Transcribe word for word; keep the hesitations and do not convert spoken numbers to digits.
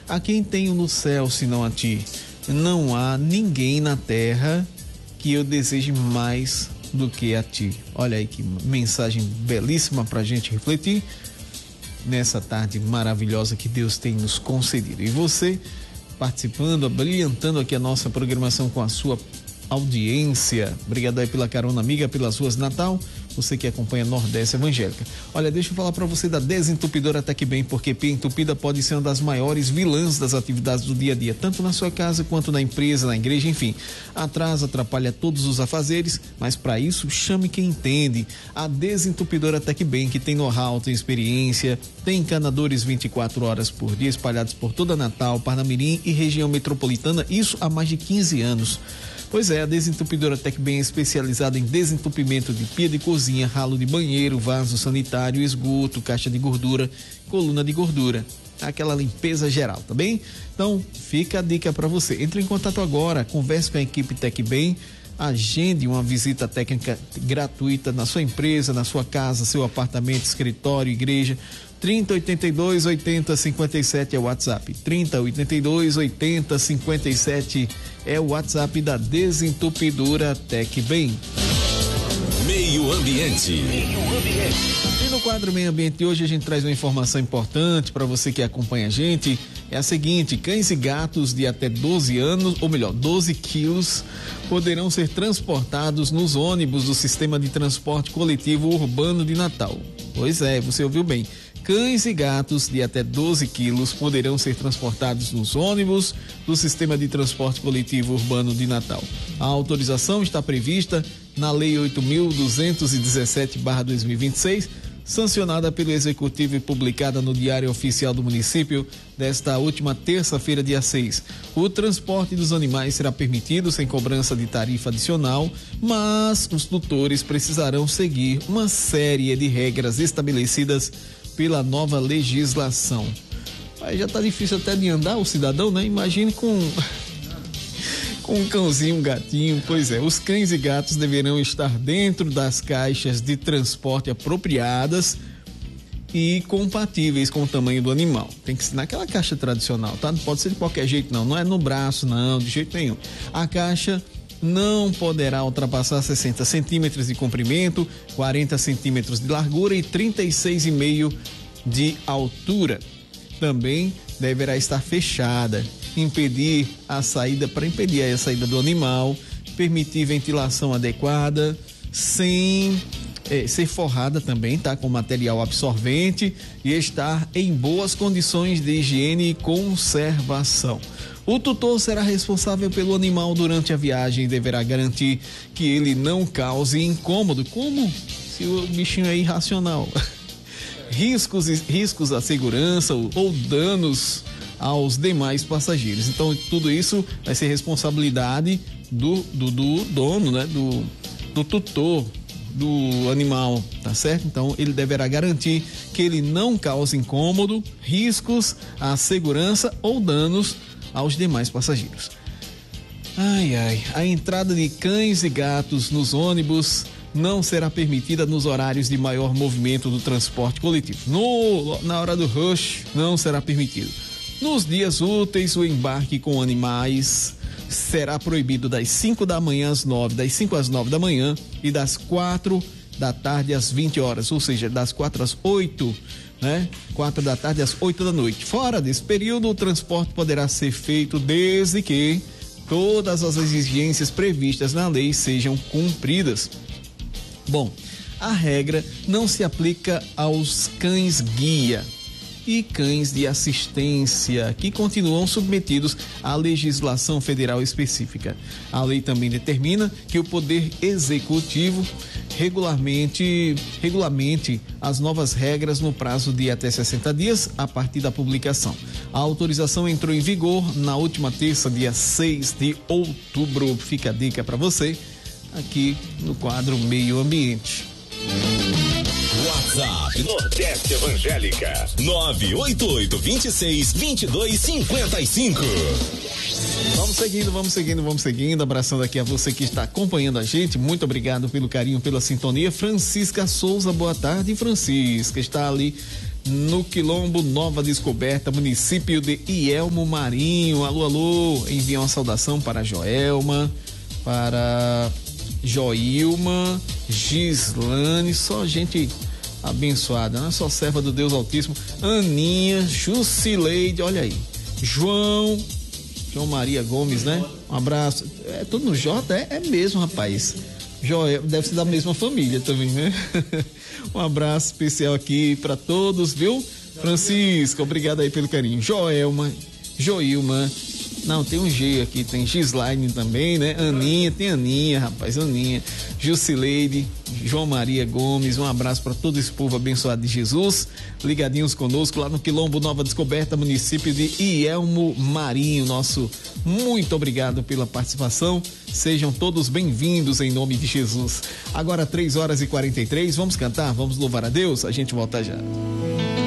A quem tenho no céu senão a ti? Não há ninguém na terra que eu deseje mais do que a ti. Olha aí que mensagem belíssima pra gente refletir nessa tarde maravilhosa que Deus tem nos concedido. E você participando, brilhantando aqui a nossa programação com a sua audiência. Obrigado aí pela carona amiga, pelas ruas Natal, você que acompanha Nordeste Evangélica. Olha, deixa eu falar para você da Desentupidora Tecbem, porque pia entupida pode ser uma das maiores vilãs das atividades do dia a dia, tanto na sua casa quanto na empresa, na igreja, enfim. Atrasa, atrapalha todos os afazeres, mas para isso chame quem entende. A Desentupidora Tecbem, que tem know-how, tem experiência, tem encanadores vinte e quatro horas por dia espalhados por toda Natal, Parnamirim e região metropolitana, isso há mais de quinze anos. Pois é, a Desentupidora Tecbem é especializada em desentupimento de pia de cozinha, ralo de banheiro, vaso sanitário, esgoto, caixa de gordura, coluna de gordura. Aquela limpeza geral, tá bem? Então, fica a dica para você. Entre em contato agora, converse com a equipe Tecbem, agende uma visita técnica gratuita na sua empresa, na sua casa, seu apartamento, escritório, igreja. trinta, oitenta e dois, oitenta, cinquenta e sete é o WhatsApp. trinta, oitenta e dois, oitenta, cinquenta e sete é o WhatsApp da Desentupidora Tecbem. Meio Ambiente. E no quadro Meio Ambiente hoje a gente traz uma informação importante para você que acompanha a gente. É a seguinte: cães e gatos de até doze anos, ou melhor, doze quilos, poderão ser transportados nos ônibus do Sistema de Transporte Coletivo Urbano de Natal. Pois é, você ouviu bem. Cães e gatos de até doze quilos poderão ser transportados nos ônibus do Sistema de Transporte Coletivo Urbano de Natal. A autorização está prevista na Lei oito mil duzentos e dezessete barra dois mil e vinte e seis, sancionada pelo Executivo e publicada no Diário Oficial do Município desta última terça-feira, dia seis. O transporte dos animais será permitido sem cobrança de tarifa adicional, mas os tutores precisarão seguir uma série de regras estabelecidas pela nova legislação. Aí já tá difícil até de andar o cidadão, né? Imagine com com um cãozinho, um gatinho. Pois é, os cães e gatos deverão estar dentro das caixas de transporte apropriadas e compatíveis com o tamanho do animal. Tem que ser naquela caixa tradicional, tá? Não pode ser de qualquer jeito, não. Não é no braço, não, de jeito nenhum. A caixa não poderá ultrapassar sessenta centímetros de comprimento, quarenta centímetros de largura e trinta e seis vírgula cinco de altura. Também deverá estar fechada, impedir a saída, para impedir a saída do animal, permitir ventilação adequada, sem é, ser forrada também, tá? Com material absorvente e estar em boas condições de higiene e conservação. O tutor será responsável pelo animal durante a viagem e deverá garantir que ele não cause incômodo. Como? Se o bichinho é irracional. Riscos, riscos à segurança ou, ou danos aos demais passageiros. Então, tudo isso vai ser responsabilidade do, do, do dono, né? Do, do tutor do animal, tá certo? Então, ele deverá garantir que ele não cause incômodo, riscos à segurança ou danos aos demais passageiros. Ai, ai, a entrada de cães e gatos nos ônibus não será permitida nos horários de maior movimento do transporte coletivo. No, na hora do rush, não será permitido. Nos dias úteis, o embarque com animais será proibido das cinco da manhã às nove, das cinco às nove da manhã e das quatro da tarde às vinte horas, ou seja, das quatro às oito, né? quatro da tarde às oito da noite. Fora desse período, o transporte poderá ser feito desde que todas as exigências previstas na lei sejam cumpridas. Bom, a regra não se aplica aos cães-guia e cães de assistência, que continuam submetidos à legislação federal específica. A lei também determina que o Poder Executivo regularmente, regulamente as novas regras no prazo de até sessenta dias a partir da publicação. A autorização entrou em vigor na última terça, dia seis de outubro. Fica a dica para você aqui no quadro Meio Ambiente. WhatsApp Nordeste Evangélica nove oito oito, dois seis, dois dois cinco cinco. Vamos seguindo, vamos seguindo, vamos seguindo. Abraçando aqui a você que está acompanhando a gente. Muito obrigado pelo carinho, pela sintonia. Francisca Souza, boa tarde, Francisca. Está ali no Quilombo Nova Descoberta, município de Ielmo Marinho. Alô, alô, envia uma saudação para Joelma, para Joilma, Gislane, só gente abençoada, não é só serva do Deus Altíssimo. Aninha, Jusileide, olha aí, João, João Maria Gomes, né? Um abraço, é tudo no J, é, é mesmo, rapaz. Joel, deve ser da mesma família também, né? Um abraço especial aqui para todos, viu? Francisco, obrigado aí pelo carinho. Joelma, Joilma, não, tem um G aqui, tem Gislaine também, né? Aninha, tem Aninha, rapaz, Aninha, Jusileide, João Maria Gomes, um abraço para todo esse povo abençoado de Jesus, ligadinhos conosco lá no Quilombo Nova Descoberta, município de Ielmo Marinho. Nosso muito obrigado pela participação, sejam todos bem-vindos em nome de Jesus. Agora três horas e quarenta e três, vamos cantar, vamos louvar a Deus, a gente volta já.